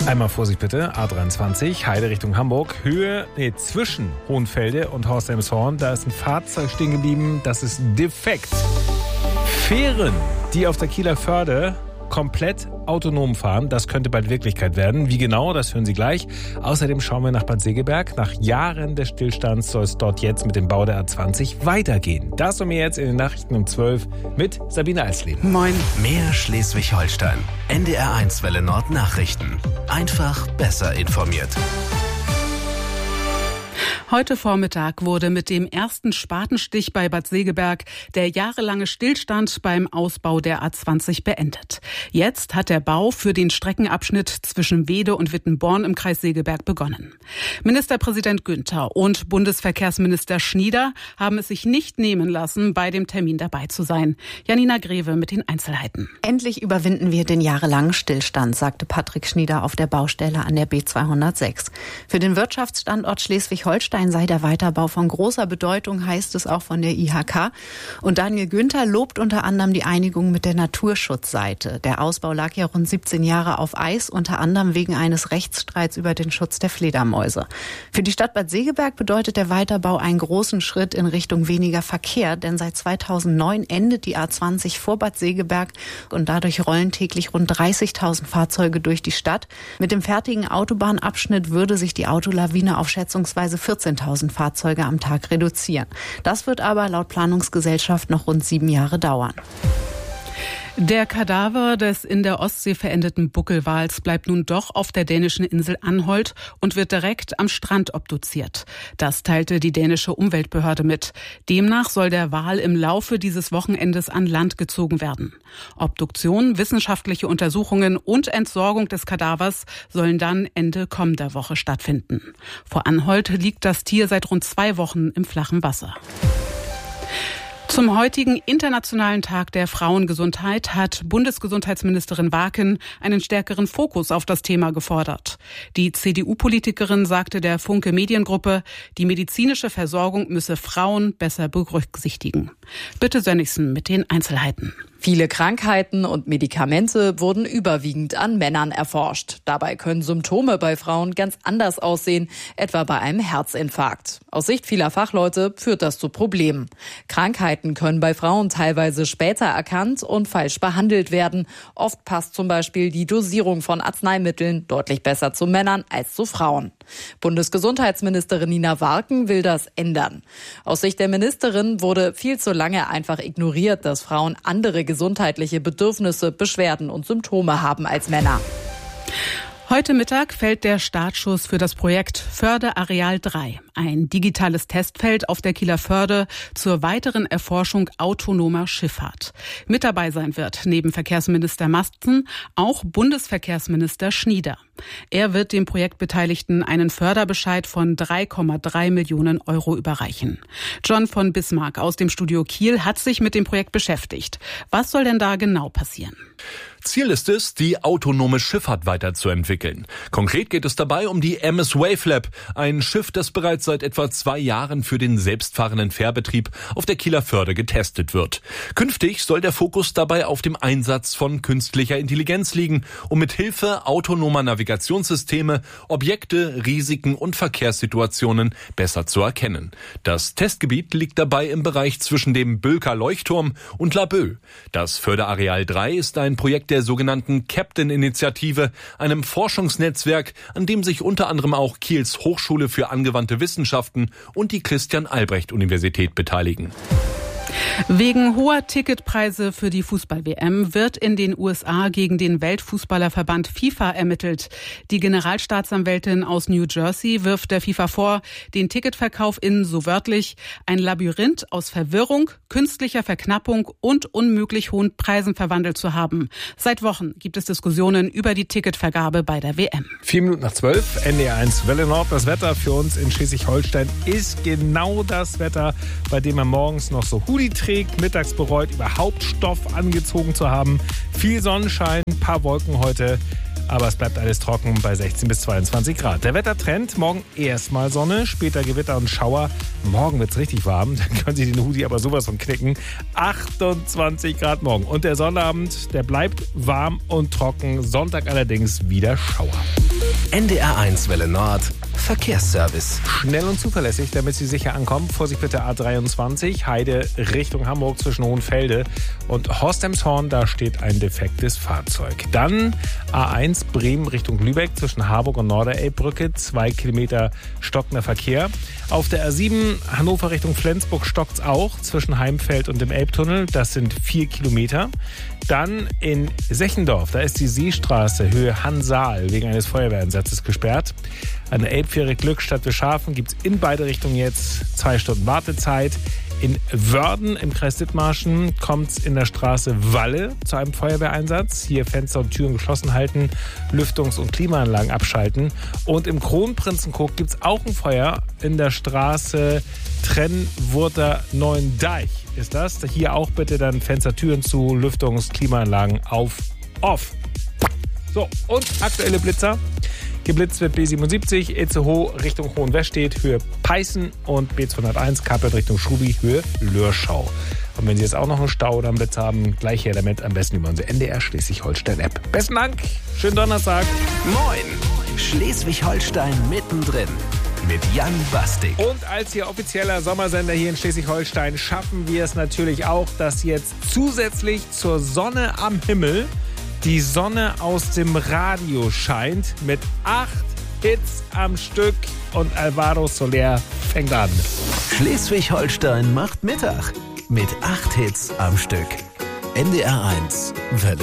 Einmal Vorsicht bitte, A23, Heide Richtung Hamburg, zwischen Hohenfelde und Horst-Elmshorn, da ist ein Fahrzeug stehen geblieben, das ist defekt. Fähren, die auf der Kieler Förde komplett autonom fahren, das könnte bald Wirklichkeit werden. Wie genau, das hören Sie gleich. Außerdem schauen wir nach Bad Segeberg. Nach Jahren des Stillstands soll es dort jetzt mit dem Bau der A20 weitergehen. Das und mehr jetzt in den Nachrichten um 12 mit Sabine Alsleben. Moin. Mehr Schleswig-Holstein. NDR1 Welle Nord Nachrichten. Einfach besser informiert. Heute Vormittag wurde mit dem ersten Spatenstich bei Bad Segeberg der jahrelange Stillstand beim Ausbau der A20 beendet. Jetzt hat der Bau für den Streckenabschnitt zwischen Weede und Wittenborn im Kreis Segeberg begonnen. Ministerpräsident Günther und Bundesverkehrsminister Schnieder haben es sich nicht nehmen lassen, bei dem Termin dabei zu sein. Janina Greve mit den Einzelheiten. Endlich überwinden wir den jahrelangen Stillstand, sagte Patrick Schnieder auf der Baustelle an der B206. Für den Wirtschaftsstandort Schleswig-Holstein sei der Weiterbau von großer Bedeutung, heißt es auch von der IHK. Und Daniel Günther lobt unter anderem die Einigung mit der Naturschutzseite. Der Ausbau lag ja rund 17 Jahre auf Eis, unter anderem wegen eines Rechtsstreits über den Schutz der Fledermäuse. Für die Stadt Bad Segeberg bedeutet der Weiterbau einen großen Schritt in Richtung weniger Verkehr, denn seit 2009 endet die A20 vor Bad Segeberg und dadurch rollen täglich rund 30.000 Fahrzeuge durch die Stadt. Mit dem fertigen Autobahnabschnitt würde sich die Autolawine auf schätzungsweise 14.000 Fahrzeuge am Tag reduzieren. Das wird aber laut Planungsgesellschaft noch rund 7 Jahre dauern. Der Kadaver des in der Ostsee verendeten Buckelwals bleibt nun doch auf der dänischen Insel Anholt und wird direkt am Strand obduziert. Das teilte die dänische Umweltbehörde mit. Demnach soll der Wal im Laufe dieses Wochenendes an Land gezogen werden. Obduktion, wissenschaftliche Untersuchungen und Entsorgung des Kadavers sollen dann Ende kommender Woche stattfinden. Vor Anholt liegt das Tier seit rund 2 Wochen im flachen Wasser. Zum heutigen Internationalen Tag der Frauengesundheit hat Bundesgesundheitsministerin Warken einen stärkeren Fokus auf das Thema gefordert. Die CDU-Politikerin sagte der Funke Mediengruppe, die medizinische Versorgung müsse Frauen besser berücksichtigen. Bitte Sönnigsen mit den Einzelheiten. Viele Krankheiten und Medikamente wurden überwiegend an Männern erforscht. Dabei können Symptome bei Frauen ganz anders aussehen, etwa bei einem Herzinfarkt. Aus Sicht vieler Fachleute führt das zu Problemen. Krankheiten können bei Frauen teilweise später erkannt und falsch behandelt werden. Oft passt zum Beispiel die Dosierung von Arzneimitteln deutlich besser zu Männern als zu Frauen. Bundesgesundheitsministerin Nina Warken will das ändern. Aus Sicht der Ministerin wurde viel zu lange einfach ignoriert, dass Frauen andere gesundheitliche Bedürfnisse, Beschwerden und Symptome haben als Männer. Heute Mittag fällt der Startschuss für das Projekt Förde-Areal 3, ein digitales Testfeld auf der Kieler Förde zur weiteren Erforschung autonomer Schifffahrt. Mit dabei sein wird neben Verkehrsminister Masten auch Bundesverkehrsminister Schnieder. Er wird den Projektbeteiligten einen Förderbescheid von 3,3 Millionen Euro überreichen. John von Bismarck aus dem Studio Kiel hat sich mit dem Projekt beschäftigt. Was soll denn da genau passieren? Ziel ist es, die autonome Schifffahrt weiterzuentwickeln. Konkret geht es dabei um die MS Wavelab, ein Schiff, das bereits seit etwa 2 Jahren für den selbstfahrenden Fährbetrieb auf der Kieler Förde getestet wird. Künftig soll der Fokus dabei auf dem Einsatz von künstlicher Intelligenz liegen, um mit Hilfe autonomer Navigationssysteme Objekte, Risiken und Verkehrssituationen besser zu erkennen. Das Testgebiet liegt dabei im Bereich zwischen dem Bülker Leuchtturm und Laboe. Das Fördeareal 3 ist ein Projekt der sogenannten Captain-Initiative, einem Forschungsnetzwerk, an dem sich unter anderem auch Kiels Hochschule für angewandte Wissenschaften und die Christian-Albrecht-Universität beteiligen. Wegen hoher Ticketpreise für die Fußball-WM wird in den USA gegen den Weltfußballerverband FIFA ermittelt. Die Generalstaatsanwältin aus New Jersey wirft der FIFA vor, den Ticketverkauf in, so wörtlich, ein Labyrinth aus Verwirrung, künstlicher Verknappung und unmöglich hohen Preisen verwandelt zu haben. Seit Wochen gibt es Diskussionen über die Ticketvergabe bei der WM. 7:04, NDR1 Welle Nord. Das Wetter für uns in Schleswig-Holstein ist genau das Wetter, bei dem man morgens noch so Hoodie trägt, mittags bereut, überhaupt Stoff angezogen zu haben. Viel Sonnenschein, ein paar Wolken heute, aber es bleibt alles trocken bei 16 bis 22 Grad. Der Wettertrend, morgen erstmal Sonne, später Gewitter und Schauer. Morgen wird es richtig warm, dann können Sie den Hoodie aber sowas von knicken. 28 Grad morgen. Und der Sonnabend, der bleibt warm und trocken. Sonntag allerdings wieder Schauer. NDR1 Welle Nord Verkehrsservice. Schnell und zuverlässig, damit Sie sicher ankommen. Vorsicht bitte A23, Heide Richtung Hamburg zwischen Hohenfelde und Horst-Emshorn, da steht ein defektes Fahrzeug. Dann A1 Bremen Richtung Lübeck zwischen Harburg und Norderelbbrücke, 2 Kilometer stockender Verkehr. Auf der A7 Hannover Richtung Flensburg stockt's auch zwischen Heimfeld und dem Elbtunnel, das sind 4 Kilometer. Dann in Sechendorf, da ist die Seestraße Höhe Hansaal wegen eines Feuerwehreinsatzes gesperrt. An der Elbfähre Glückstadt Wischhafen gibt es in beide Richtungen jetzt 2 Stunden Wartezeit. In Wörden im Kreis Dithmarschen kommt es in der Straße Walle zu einem Feuerwehreinsatz. Hier Fenster und Türen geschlossen halten, Lüftungs- und Klimaanlagen abschalten. Und im Kronprinzenkoog gibt es auch ein Feuer in der Straße Trennwurter Neuendeich. Ist das? Hier auch bitte dann Fenster, Türen zu, Lüftungs-, Klimaanlagen auf, off. So, und aktuelle Blitzer. Geblitzt wird B77, Itzehoe Richtung Hohenwestedt, Höhe Peißen und B201 Kappelt Richtung Schrubi, Höhe Lörschau. Und wenn Sie jetzt auch noch einen Stau oder einen Blitz haben, gleich her damit, am besten über unsere NDR Schleswig-Holstein-App. Besten Dank, schönen Donnerstag. Moin, Schleswig-Holstein mittendrin mit Jan Bastik. Und als Ihr offizieller Sommersender hier in Schleswig-Holstein schaffen wir es natürlich auch, dass jetzt zusätzlich zur Sonne am Himmel die Sonne aus dem Radio scheint mit 8 Hits am Stück und Alvaro Soler fängt an. Schleswig-Holstein macht Mittag mit 8 Hits am Stück. NDR1 Welle